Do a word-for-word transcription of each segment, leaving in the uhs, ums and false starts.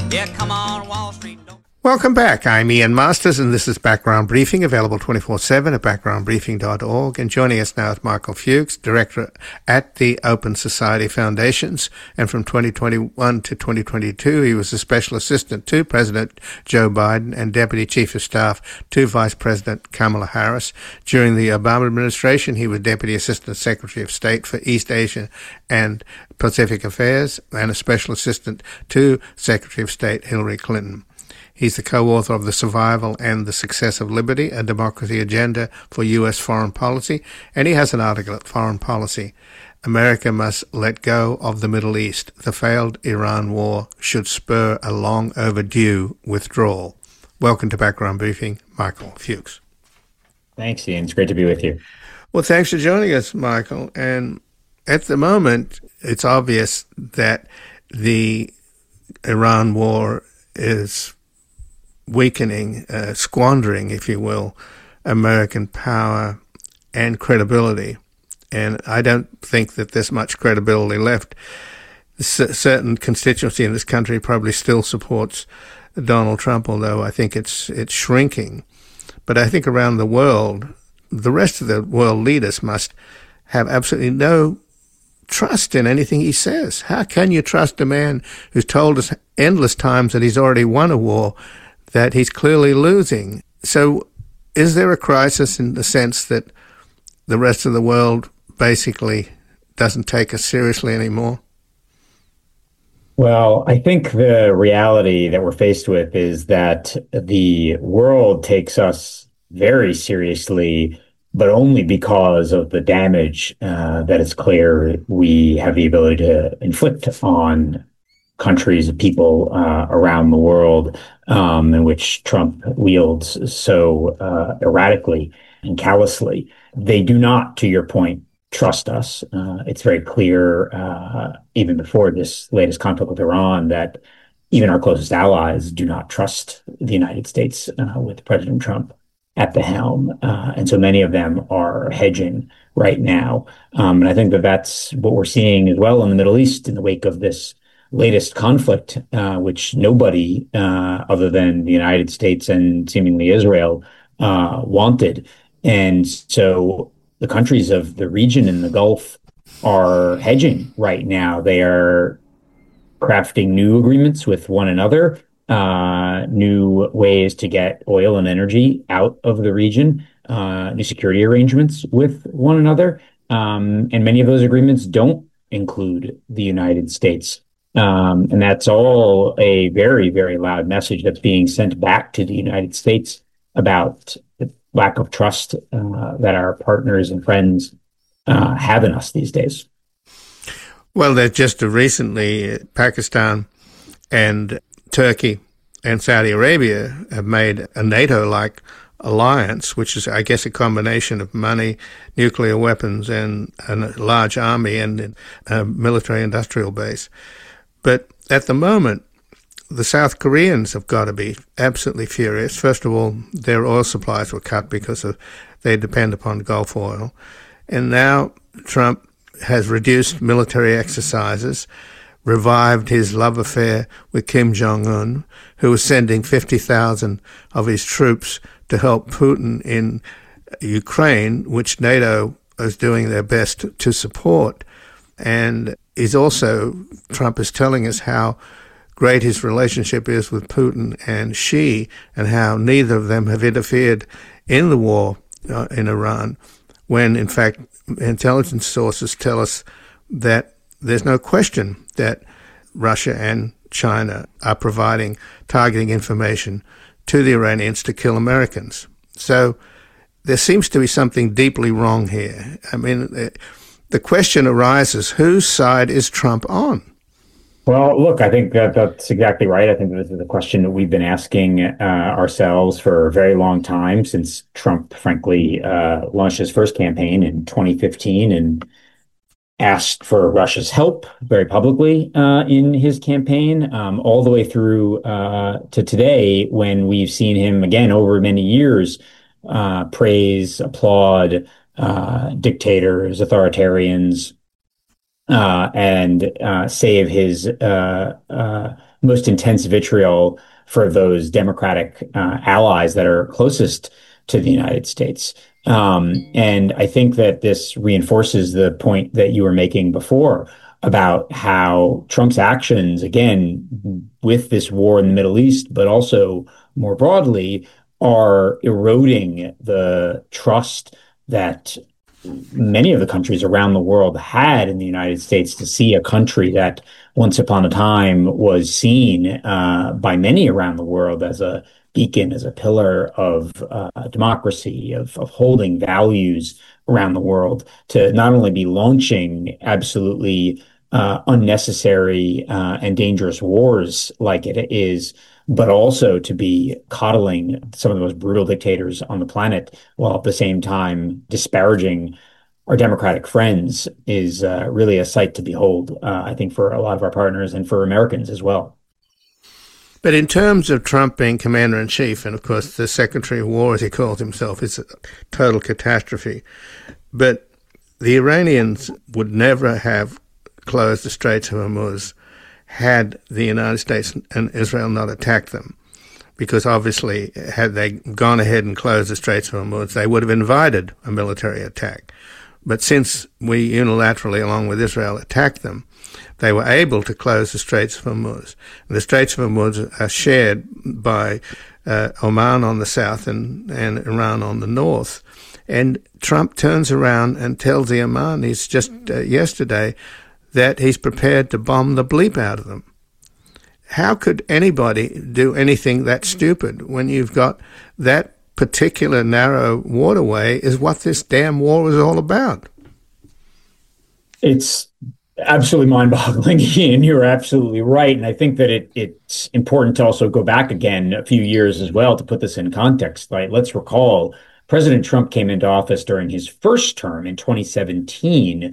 Yeah, come on, Wall Street. Don't... Welcome back. I'm Ian Masters, and this is Background Briefing, available twenty-four seven at background briefing dot org. And joining us now is Michael Fuchs, Director at the Open Society Foundations. And from twenty twenty-one to twenty twenty-two, he was a Special Assistant to President Joe Biden and Deputy Chief of Staff to Vice President Kamala Harris. During the Obama administration, he was Deputy Assistant Secretary of State for East Asia and Pacific Affairs and a Special Assistant to Secretary of State Hillary Clinton. He's the co-author of The Survival and the Success of Liberty, a Democracy Agenda for U S Foreign Policy, and he has an article at Foreign Policy. America must let go of the Middle East. The failed Iran war should spur a long overdue withdrawal. Welcome to Background Briefing, Michael Fuchs. Thanks, Ian. It's great to be with you. Well, thanks for joining us, Michael. And at the moment, it's obvious that the Iran war is weakening, uh, squandering, if you will, American power and credibility. And I don't think that there's much credibility left. A certain constituency in this country probably still supports Donald Trump, although I think it's it's shrinking. But I think around the world, the rest of the world leaders must have absolutely no trust in anything he says. How can you trust a man who's told us endless times that he's already won a war that he's clearly losing? So is there a crisis in the sense that the rest of the world basically doesn't take us seriously anymore? Well, I think the reality that we're faced with is that the world takes us very seriously, but only because of the damage uh, that it's clear we have the ability to inflict on countries, people uh, around the world, um, in which Trump wields so uh, erratically and callously. They do not, to your point, trust us. Uh, it's very clear, uh, even before this latest conflict with Iran, that even our closest allies do not trust the United States uh, with President Trump at the helm. Uh, and so many of them are hedging right now. Um, and I think that that's what we're seeing as well in the Middle East in the wake of this latest conflict, uh, which nobody uh, other than the United States and seemingly Israel uh, wanted. And so the countries of the region in the Gulf are hedging right now. They are crafting new agreements with one another, uh, new ways to get oil and energy out of the region, uh, new security arrangements with one another. Um, and many of those agreements don't include the United States. Um, and that's all a very, very loud message that's being sent back to the United States about the lack of trust uh, that our partners and friends uh, have in us these days. Well, there's just recently Pakistan and Turkey and Saudi Arabia have made a NATO-like alliance, which is, I guess, a combination of money, nuclear weapons, and, and a large army and a military-industrial base. But at the moment, the South Koreans have got to be absolutely furious. First of all, their oil supplies were cut because of they depend upon Gulf oil. And now Trump has reduced military exercises, revived his love affair with Kim Jong-un, who was sending fifty thousand of his troops to help Putin in Ukraine, which NATO is doing their best to support. And is also, Trump is telling us how great his relationship is with Putin and Xi, and how neither of them have interfered in the war uh, in Iran, when in fact intelligence sources tell us that there's no question that Russia and China are providing targeting information to the Iranians to kill Americans. So there seems to be something deeply wrong here. I mean, the question arises, whose side is Trump on? Well, look, I think that that's exactly right. I think this is a question that we've been asking uh, ourselves for a very long time, since Trump, frankly, uh, launched his first campaign in twenty fifteen and asked for Russia's help very publicly uh, in his campaign, um, all the way through uh, to today, when we've seen him again over many years uh, praise, applaud uh, dictators, authoritarians, Uh, and uh, save his uh, uh, most intense vitriol for those Democratic uh, allies that are closest to the United States. Um, and I think that this reinforces the point that you were making before about how Trump's actions, again, with this war in the Middle East, but also more broadly, are eroding the trust that many of the countries around the world had in the United States to see a country that once upon a time was seen uh, by many around the world as a beacon, as a pillar of uh, democracy, of, of holding values around the world, to not only be launching absolutely uh, unnecessary uh, and dangerous wars like it is, but also to be coddling some of the most brutal dictators on the planet, while at the same time disparaging our democratic friends, is uh, really a sight to behold, uh, I think, for a lot of our partners and for Americans as well. But in terms of Trump being commander-in-chief, and of course the Secretary of War, as he calls himself, is a total catastrophe. But the Iranians would never have closed the Straits of Hormuz had the United States and Israel not attacked them. Because obviously, had they gone ahead and closed the Straits of Hormuz, they would have invited a military attack. But since we unilaterally, along with Israel, attacked them, they were able to close the Straits of Hormuz. And the Straits of Hormuz are shared by uh, Oman on the south and, and Iran on the north. And Trump turns around and tells the Omanis just uh, yesterday that he's prepared to bomb the bleep out of them. How could anybody do anything that stupid when you've got that particular narrow waterway is what this damn war is all about? It's absolutely mind-boggling, and you're absolutely right. And I think that it, it's important to also go back again a few years as well to put this in context. Right? Let's recall President Trump came into office during his first term in twenty seventeen.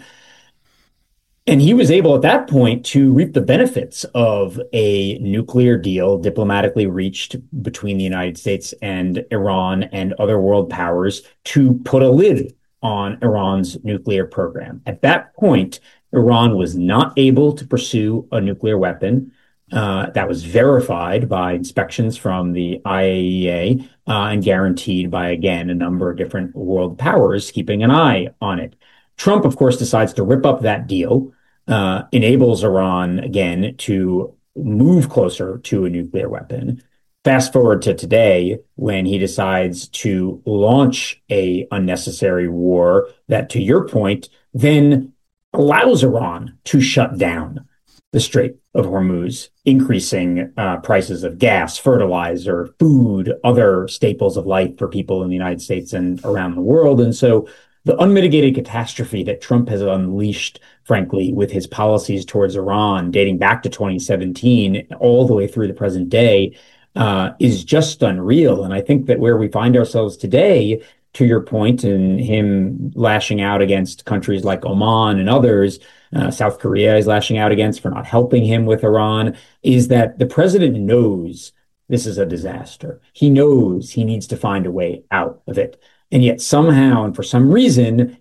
And he was able at that point to reap the benefits of a nuclear deal diplomatically reached between the United States and Iran and other world powers to put a lid on Iran's nuclear program. At that point, Iran was not able to pursue a nuclear weapon. Uh, that was verified by inspections from the I A E A uh, and guaranteed by, again, a number of different world powers keeping an eye on it. Trump, of course, decides to rip up that deal, uh, enables Iran, again, to move closer to a nuclear weapon. Fast forward to today, when he decides to launch a unnecessary war that, to your point, then allows Iran to shut down the Strait of Hormuz, increasing uh, prices of gas, fertilizer, food, other staples of life for people in the United States and around the world. And so the unmitigated catastrophe that Trump has unleashed, frankly, with his policies towards Iran dating back to twenty seventeen all the way through the present day uh, is just unreal. And I think that where we find ourselves today, to your point, and him lashing out against countries like Oman and others, uh, South Korea is lashing out against for not helping him with Iran, is that the president knows this is a disaster. He knows he needs to find a way out of it. And yet somehow, and for some reason,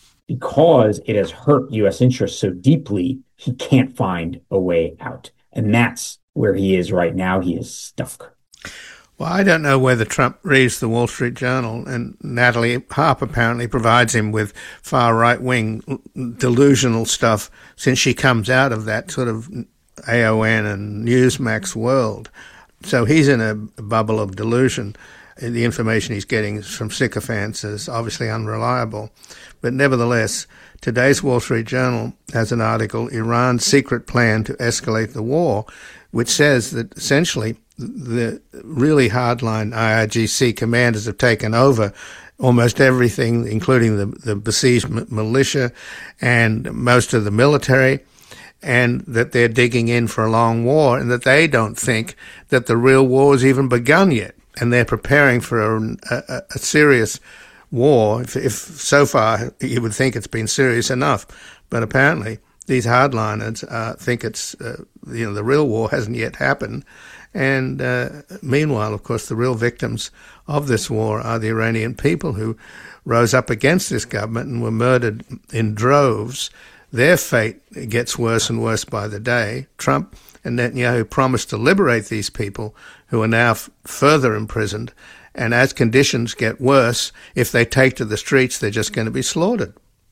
because it has hurt U S interests so deeply, he can't find a way out. And that's where he is right now. He is stuck. Well, I don't know whether Trump reads the Wall Street Journal, and Natalie Harp apparently provides him with far right-wing delusional stuff since she comes out of that sort of A O N and Newsmax world. So he's in a bubble of delusion. The information he's getting from sycophants is obviously unreliable. But nevertheless, today's Wall Street Journal has an article, Iran's Secret Plan to Escalate the War, which says that essentially the really hardline I R G C commanders have taken over almost everything, including the, the besieged militia and most of the military, and that they're digging in for a long war, and that they don't think that the real war has even begun yet. And they're preparing for a, a, a serious war. If, if so far you would think it's been serious enough, but apparently these hardliners uh, think it's uh, you know the real war hasn't yet happened. And uh, meanwhile, of course, the real victims of this war are the Iranian people who rose up against this government and were murdered in droves. Their fate gets worse and worse by the day. Trump And Netanyahu promised to liberate these people who are now f- further imprisoned. And as conditions get worse, if they take to the streets, they're just going to be slaughtered.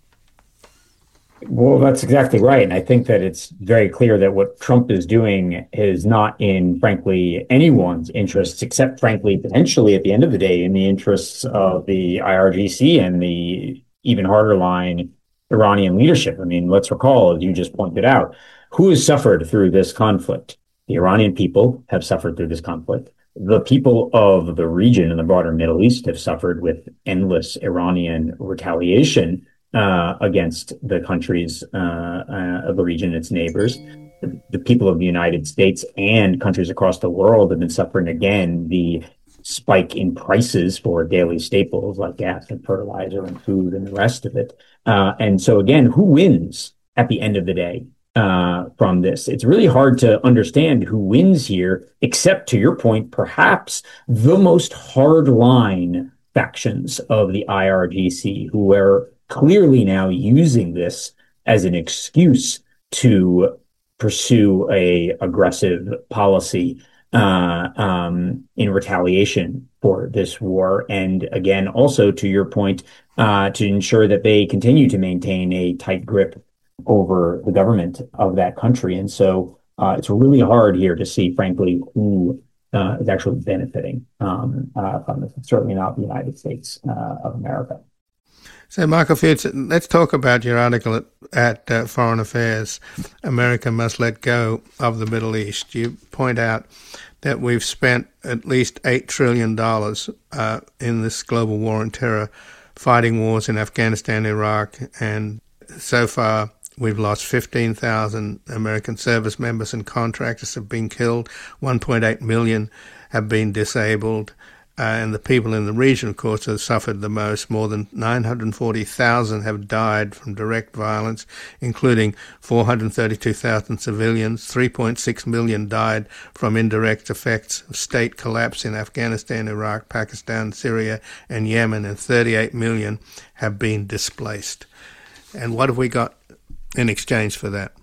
Well, that's exactly right. And I think that it's very clear that what Trump is doing is not in, frankly, anyone's interests, except, frankly, potentially at the end of the day, in the interests of the I R G C and the even harder line Iranian leadership. I mean, let's recall, as you just pointed out, who has suffered through this conflict? The Iranian people have suffered through this conflict. The people of the region and the broader Middle East have suffered with endless Iranian retaliation uh, against the countries uh, uh, of the region and its neighbors. The, the people of the United States and countries across the world have been suffering again the spike in prices for daily staples like gas and fertilizer and food and the rest of it. Uh, and so again, who wins at the end of the day? Uh, from this. It's really hard to understand who wins here, except to your point, perhaps the most hardline factions of the I R G C, who are clearly now using this as an excuse to pursue a aggressive policy uh, um, in retaliation for this war. And again, also to your point, uh, to ensure that they continue to maintain a tight grip over the government of that country. And so uh, it's really hard here to see, frankly, who uh, is actually benefiting um, uh, from this. It's certainly not the United States uh, of America. So, Michael Fitz, let's talk about your article at, at uh, Foreign Affairs, America Must Let Go of the Middle East. You point out that we've spent at least eight trillion dollars uh, in this global war on terror, fighting wars in Afghanistan, Iraq, and so far we've lost fifteen thousand American service members and contractors have been killed. one point eight million have been disabled. Uh, and the people in the region, of course, have suffered the most. More than nine hundred forty thousand have died from direct violence, including four hundred thirty-two thousand civilians. three point six million died from indirect effects of state collapse in Afghanistan, Iraq, Pakistan, Syria, and Yemen. And thirty-eight million have been displaced. And what have we got in exchange for that?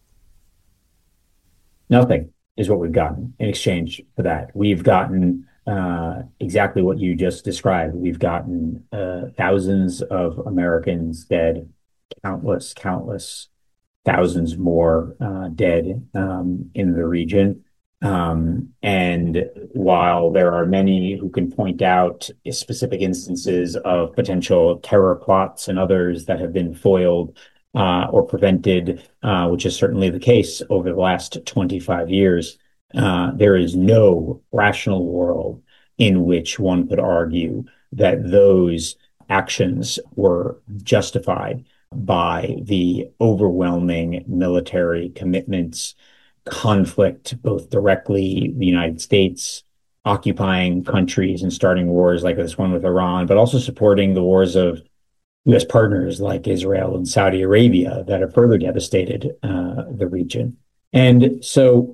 Nothing is what we've gotten in exchange for that. We've gotten uh, exactly what you just described. We've gotten uh, thousands of Americans dead, countless, countless thousands more uh, dead um, in the region. Um, and while there are many who can point out specific instances of potential terror plots and others that have been foiled uh, or prevented, uh, which is certainly the case over the last twenty-five years, uh, there is no rational world in which one could argue that those actions were justified by the overwhelming military commitments, conflict, both directly the United States occupying countries and starting wars like this one with Iran, but also supporting the wars of U S partners like Israel and Saudi Arabia that have further devastated uh, the region. And so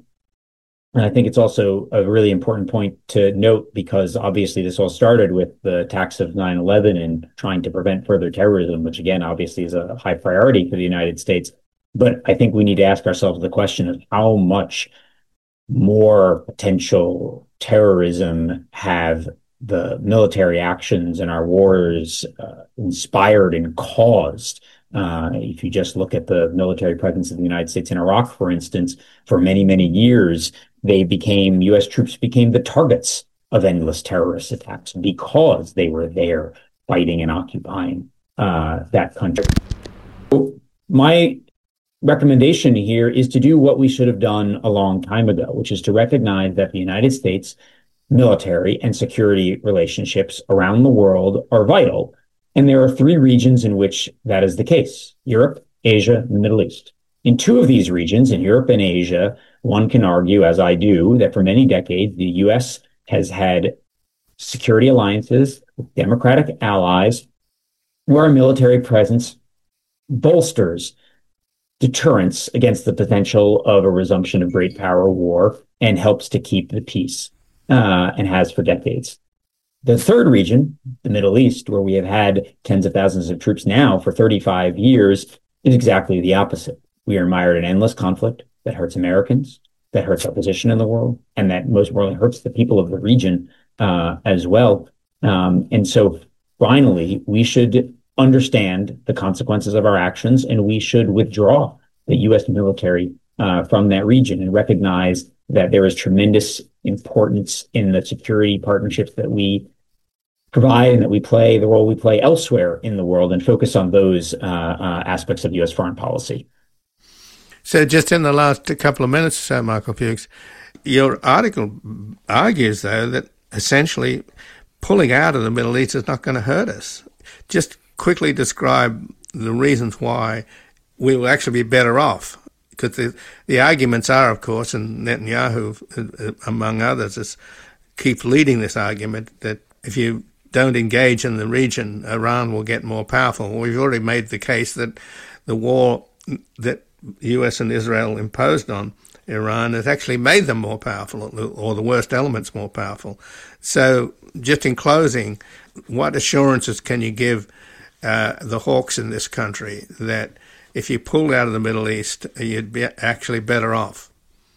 I think it's also a really important point to note, because obviously this all started with the attacks of nine eleven and trying to prevent further terrorism, which again, obviously is a high priority for the United States. But I think we need to ask ourselves the question of how much more potential terrorism have the military actions in our wars uh, inspired and caused. Uh, if you just look at the military presence of the United States in Iraq, for instance, for many, many years, they became, U S troops became the targets of endless terrorist attacks because they were there fighting and occupying uh, that country. So my recommendation here is to do what we should have done a long time ago, which is to recognize that the United States military and security relationships around the world are vital. And there are three regions in which that is the case: Europe, Asia, and the Middle East. In two of these regions, in Europe and Asia, one can argue, as I do, that for many decades, the U S has had security alliances with democratic allies where our military presence bolsters deterrence against the potential of a resumption of great power war and helps to keep the peace, uh, and has for decades. The third region, the Middle East, where we have had tens of thousands of troops now for thirty-five years, is exactly the opposite. We are mired in endless conflict that hurts Americans, that hurts our position in the world, and that most importantly hurts the people of the region uh, as well. Um, and so finally, we should understand the consequences of our actions, and we should withdraw the U S military uh, from that region and recognize that there is tremendous importance in the security partnerships that we provide and that we play, the role we play elsewhere in the world, and focus on those uh, uh, aspects of U S foreign policy. So just in the last couple of minutes or so, Michael Fuchs, your article argues, though, that essentially pulling out of the Middle East is not going to hurt us. Just quickly describe the reasons why we will actually be better off. Because the, the arguments are, of course, and Netanyahu, among others, is, keeps leading this argument that if you don't engage in the region, Iran will get more powerful. Well, we've already made the case that the war that U S and Israel imposed on Iran has actually made them more powerful, or the worst elements more powerful. So just in closing, what assurances can you give uh, the hawks in this country that if you pulled out of the Middle East, you'd be actually better off?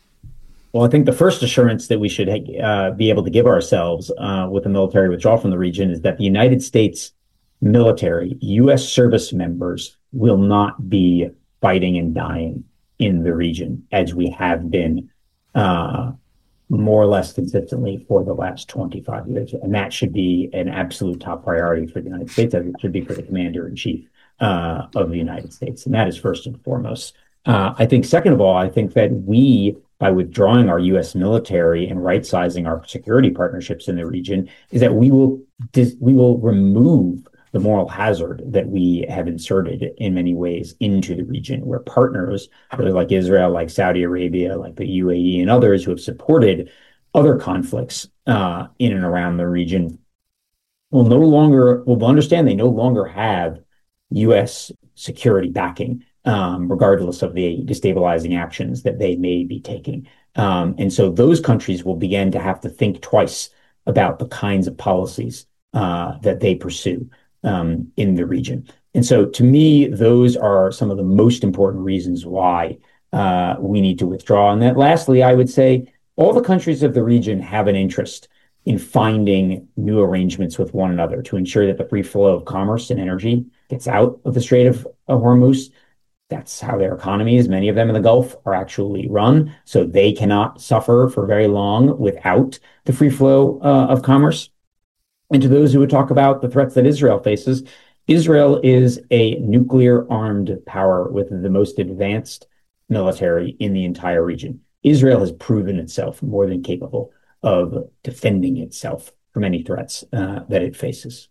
Well, I think the first assurance that we should uh, be able to give ourselves uh, with a military withdrawal from the region is that the United States military, U S service members, will not be fighting and dying in the region as we have been uh, more or less consistently for the last twenty-five years. And that should be an absolute top priority for the United States, as it should be for the commander-in-chief uh, of the United States. And that is first and foremost. Uh, I think, second of all, I think that we, by withdrawing our U S military and right-sizing our security partnerships in the region, is that we will dis- we will remove the moral hazard that we have inserted in many ways into the region, where partners, really like Israel, like Saudi Arabia, like the U A E and others who have supported other conflicts uh, in and around the region, will no longer, will understand they no longer have U S security backing, um, regardless of the destabilizing actions that they may be taking. Um, and so those countries will begin to have to think twice about the kinds of policies uh, that they pursue um, in the region. And so to me, those are some of the most important reasons why uh, we need to withdraw. And that lastly, I would say all the countries of the region have an interest in finding new arrangements with one another to ensure that the free flow of commerce and energy gets out of the Strait of, of Hormuz. That's how their economies, many of them in the Gulf, are actually run. So they cannot suffer for very long without the free flow uh, of commerce. And to those who would talk about the threats that Israel faces, Israel is a nuclear armed power with the most advanced military in the entire region. Israel has proven itself more than capable of defending itself from any threats uh, that it faces.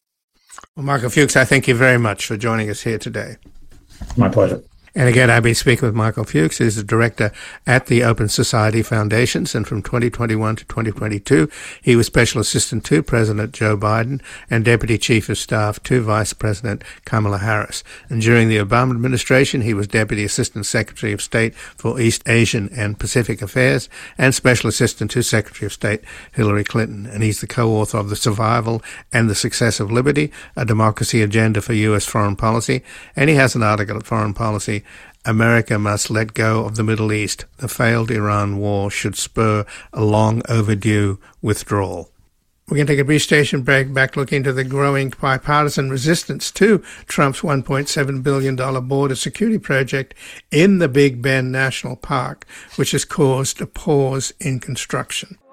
Well, Michael Fuchs, I thank you very much for joining us here today. My pleasure. And again, I've been speaking with Michael Fuchs, who's the director at the Open Society Foundations, and from twenty twenty-one to twenty twenty-two, he was Special Assistant to President Joe Biden and Deputy Chief of Staff to Vice President Kamala Harris. And during the Obama administration, he was Deputy Assistant Secretary of State for East Asian and Pacific Affairs and Special Assistant to Secretary of State Hillary Clinton. And he's the co-author of The Survival and the Success of Liberty, a Democracy Agenda for U S Foreign Policy. And he has an article at Foreign Policy, America Must Let Go of the Middle East. The failed Iran war should spur a long overdue withdrawal. We're going to take a brief station break, back looking to the growing bipartisan resistance to Trump's one point seven billion dollars border security project in the Big Bend National Park, which has caused a pause in construction.